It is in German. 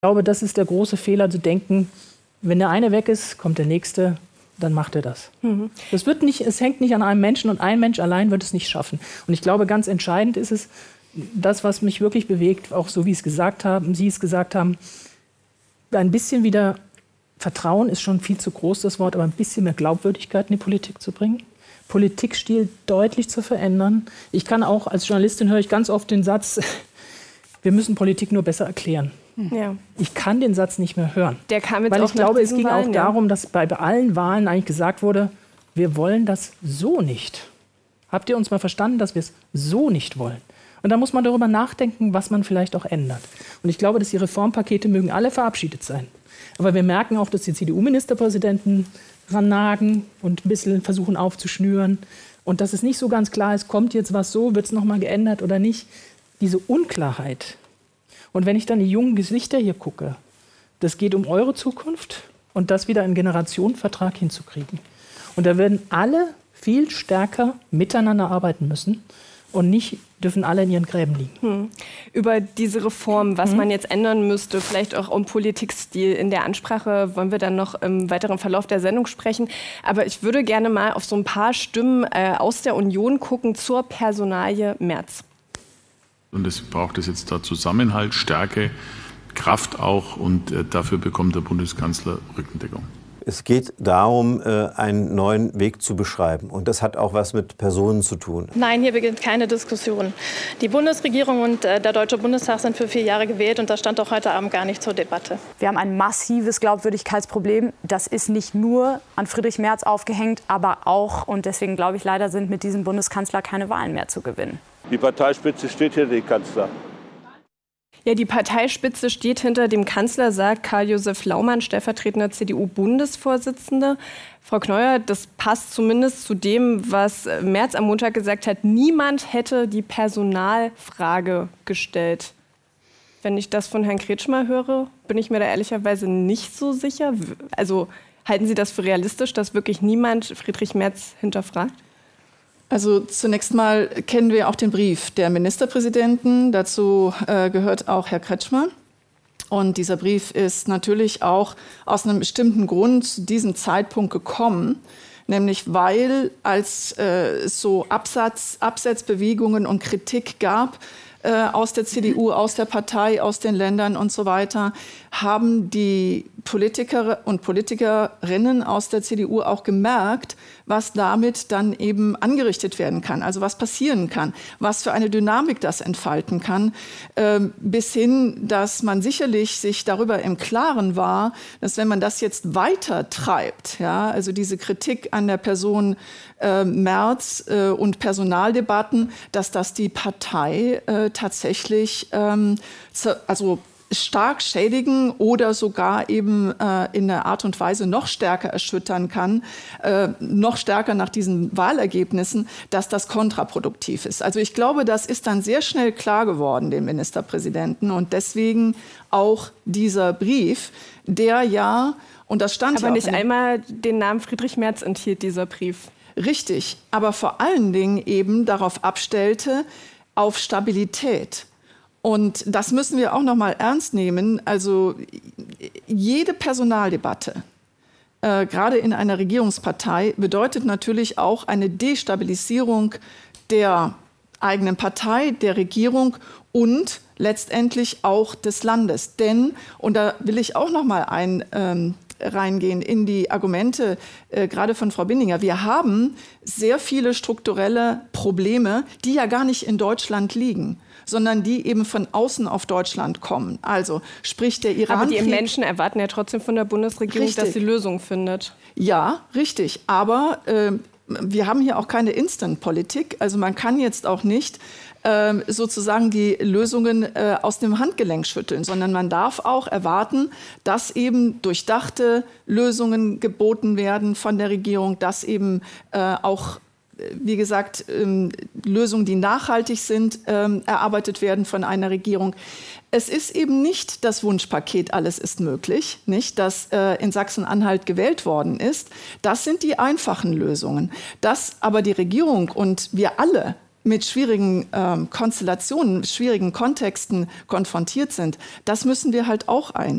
Ich glaube, das ist der große Fehler, zu denken, wenn der eine weg ist, kommt der nächste, dann macht er das. Das wird nicht, es hängt nicht an einem Menschen und ein Mensch allein wird es nicht schaffen. Und ich glaube, ganz entscheidend ist es, das, was mich wirklich bewegt, auch so wie Sie es gesagt haben, ein bisschen wieder Vertrauen ist schon viel zu groß, das Wort, aber ein bisschen mehr Glaubwürdigkeit in die Politik zu bringen. Politikstil deutlich zu verändern. Ich kann auch, als Journalistin höre ich ganz oft den Satz, wir müssen Politik nur besser erklären. Ja. Ich kann den Satz nicht mehr hören. Der kam jetzt weil ich glaube, es ging Wahlen, auch darum, dass bei allen Wahlen eigentlich gesagt wurde, wir wollen das so nicht. Habt ihr uns mal verstanden, dass wir es so nicht wollen? Und da muss man darüber nachdenken, was man vielleicht auch ändert. Und ich glaube, dass die Reformpakete mögen alle verabschiedet sein. Aber wir merken auch, dass die CDU-Ministerpräsidenten rannagen und ein bisschen versuchen aufzuschnüren. Und dass es nicht so ganz klar ist, kommt jetzt was so, wird es nochmal geändert oder nicht. Diese Unklarheit. Und wenn ich dann die jungen Gesichter hier gucke, das geht um eure Zukunft und das wieder einen Generationenvertrag hinzukriegen. Und da werden alle viel stärker miteinander arbeiten müssen und nicht dürfen alle in ihren Gräben liegen. Über diese Reform, was man jetzt ändern müsste, vielleicht auch um Politikstil in der Ansprache, wollen wir dann noch im weiteren Verlauf der Sendung sprechen. Aber ich würde gerne mal auf so ein paar Stimmen aus der Union gucken zur Personalie Merz. Und es braucht es jetzt da Zusammenhalt, Stärke, Kraft auch. Und dafür bekommt der Bundeskanzler Rückendeckung. Es geht darum, einen neuen Weg zu beschreiben. Und das hat auch was mit Personen zu tun. Nein, hier beginnt keine Diskussion. Die Bundesregierung und der Deutsche Bundestag sind für 4 Jahre gewählt. Und das stand auch heute Abend gar nicht zur Debatte. Wir haben ein massives Glaubwürdigkeitsproblem. Das ist nicht nur an Friedrich Merz aufgehängt, aber auch, und deswegen glaube ich, leider sind mit diesem Bundeskanzler keine Wahlen mehr zu gewinnen. Die Parteispitze steht hinter dem Kanzler. Ja, die Parteispitze steht hinter dem Kanzler, sagt Karl-Josef Laumann, stellvertretender CDU-Bundesvorsitzender. Frau Kneuer, das passt zumindest zu dem, was Merz am Montag gesagt hat. Niemand hätte die Personalfrage gestellt. Wenn ich das von Herrn Kretschmer höre, bin ich mir da ehrlicherweise nicht so sicher. Also halten Sie das für realistisch, dass wirklich niemand Friedrich Merz hinterfragt? Also zunächst mal kennen wir auch den Brief der Ministerpräsidenten. Dazu gehört auch Herr Kretschmer. Und dieser Brief ist natürlich auch aus einem bestimmten Grund zu diesem Zeitpunkt gekommen. Nämlich weil, als es so Absetzbewegungen und Kritik gab aus der CDU, aus der Partei, aus den Ländern und so weiter, haben die Politiker und Politikerinnen aus der CDU auch gemerkt, was damit dann eben angerichtet werden kann, also was passieren kann, was für eine Dynamik das entfalten kann, bis hin, dass man sicherlich sich darüber im Klaren war, dass wenn man das jetzt weiter treibt, ja, also diese Kritik an der Person Merz und Personaldebatten, dass das die Partei tatsächlich also stark schädigen oder sogar eben in einer Art und Weise noch stärker erschüttern kann, noch stärker nach diesen Wahlergebnissen, dass das kontraproduktiv ist. Also ich glaube, das ist dann sehr schnell klar geworden, den Ministerpräsidenten. Und deswegen auch dieser Brief, der ja, und das stand aber ja auch nicht einmal den Namen Friedrich Merz enthielt, dieser Brief. Richtig, aber vor allen Dingen eben darauf abstellte, auf Stabilität. Und das müssen wir auch noch mal ernst nehmen. Also jede Personaldebatte, gerade in einer Regierungspartei, bedeutet natürlich auch eine Destabilisierung der eigenen Partei, der Regierung und letztendlich auch des Landes. Denn, und da will ich auch noch mal reingehen in die Argumente gerade von Frau Binninger. Wir haben sehr viele strukturelle Probleme, die ja gar nicht in Deutschland liegen, sondern die eben von außen auf Deutschland kommen. Also sprich der Iran-Krieg. Aber die Menschen erwarten ja trotzdem von der Bundesregierung, richtig, dass sie Lösungen findet. Ja, richtig. Aber wir haben hier auch keine Instant-Politik. Also man kann jetzt auch nicht sozusagen die Lösungen aus dem Handgelenk schütteln, sondern man darf auch erwarten, dass eben durchdachte Lösungen geboten werden von der Regierung, dass eben auch, wie gesagt, Lösungen, die nachhaltig sind, erarbeitet werden von einer Regierung. Es ist eben nicht das Wunschpaket, alles ist möglich, nicht, das in Sachsen-Anhalt gewählt worden ist. Das sind die einfachen Lösungen. Dass aber die Regierung und wir alle mit schwierigen Konstellationen, schwierigen Kontexten konfrontiert sind, das müssen wir halt auch